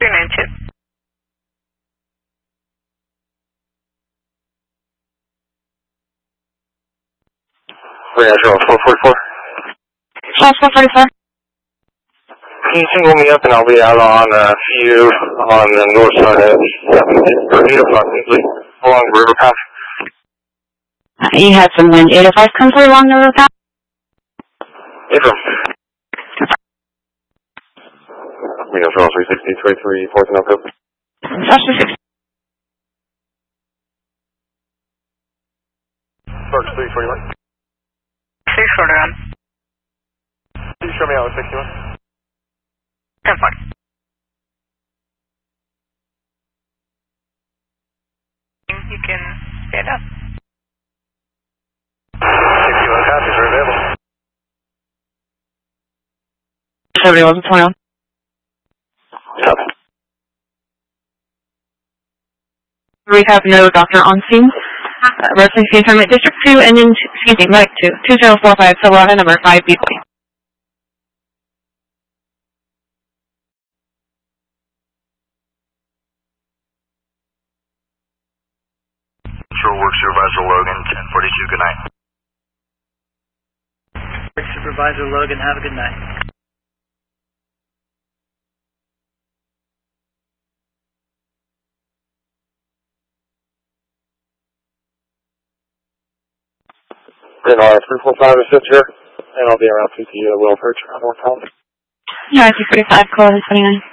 392. Reassure 444. Charles 444. Can you single me up and I'll be out on a few on the north side of 805, please, along the river path. You had some wind. 805 come through along the river path. Abram. Reassure 360, 23, 4th and Elko. Charles 360. Starts 341. 641. Can you show me out with 61? 1040. You can stand up. 61 copies are available. 71 to 21. Copy. We have no doctor on scene. Reference confirm at District 2 and then, Mike 2, 2045 Silverado number 5 B. Control Work Supervisor Logan, 1042, good night. Work Supervisor Logan, have a good night. Renard 345 is sit here, and I'll be around 2 to you. Will Perch, North College. Yeah, 245, call 29.